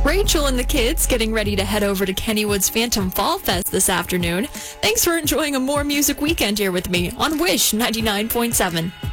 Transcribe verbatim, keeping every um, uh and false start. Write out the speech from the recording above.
Rachel and the kids getting ready to head over to Kennywood's Phantom Fall Fest this afternoon. Thanks for enjoying a More Music Weekend here with me on Wish ninety-nine point seven.